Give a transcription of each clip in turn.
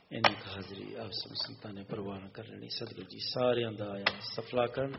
इन्नी हाजरी आप सब संतां ने प्रवान कर लेनी। सदगुरु जी सारियां दा आया सफला करन,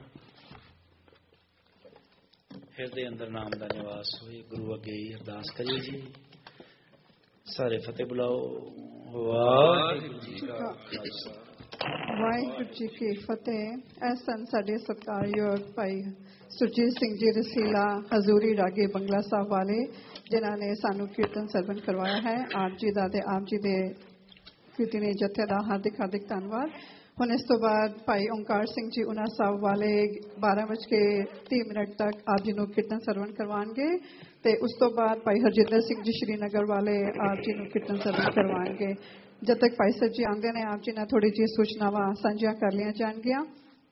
हिरदे अंदर नाम दा निवास होए। गुरु अगे ही अरदास करिए जी। सारे फतेह बुलाओ। वाहिगुरु जी का खालसा वाहिगुरु जी की फतेह। ऐसा साडे सत्कारयोग भाई सुरजीत सिंह जी रसीला हजूरी रागे बंगला साहब वाले जिन्होंने सानू कीर्तन सरवण करवाया है। आप जी का आप जी के कीर्तनी जत्थे का हार्दिक हार्दिक धन्यवाद। हुण इस तो बाद भाई ओंकार सिंह जी उना साहब वाले 12:30 तक आप जी को कीर्तन सरवण करवाएंगे। तो उस तो बाद भाई हरजिंदर सिंह जी श्रीनगर वाले आप जी को कीर्तन सरवण करवाएंगे। जब तक भाई सर जी आते हैं आप जी ने थोड़ी जी सूचनावां साझियां कर लिया जाएगियां।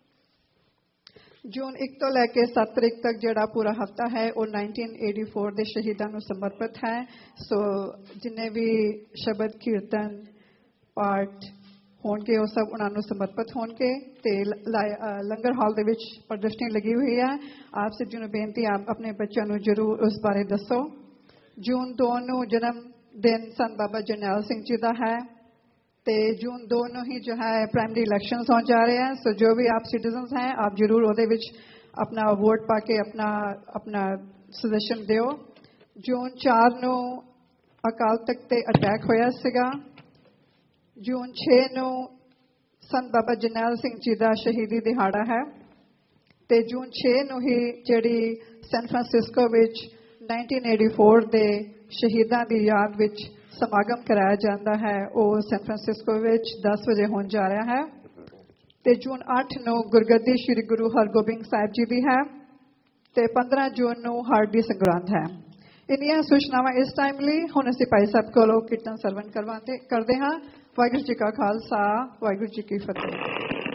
जून 1 तो लैके 7 तारीख तक जोड़ा पूरा हफ्ता है वो 1984 के शहीदों को समर्पित है। सो जिन्हें भी शब्द कीर्तन पाठ होंगे वो सब उन्होंने समर्पित होंगे। ते लंगर हॉल दे विच प्रदर्शनी लगी हुई है। आप सब जी ने बेनती आप अपने बच्चों को जरूर उस बारे दसो। जून 2 को जन्म दिन संत बाबा जरनैल सिंह जी का है। ते जून 2 को ही जो है प्राइमरी इलैक्शन होने जा रहे हैं। सो जो भी आप सिटीजन्स हैं आप जरूर वो अपना वोट पा के अपना सजेशन दियो। जून 4 को अकाल तख्त ते अटैक होया सीगा। जून 6 को संत बाबा जरनैल सिंह जी का शहीदी दिहाड़ा है। ते जून 6 को ही जिहड़ी सैन फ्रांसिस्को विच 1984 के शहीदों की याद विच समागम कराया जाता है वो सैन फ्रांसिस्को विच 10 बजे होने जा रहा है। ते जून 8 को गुरगद्दी श्री गुरु हरगोबिंद साहिब जी की है। ते 15 जून को हाड़ की संगरांद है। इन्नियां सूचनावां इस टाइम लिए हुण असीं भाई साहब कोलों कीर्तन सरवण करते हैं। वाहिगुरू जी का खालसा वाहिगुरू जी की फतेह।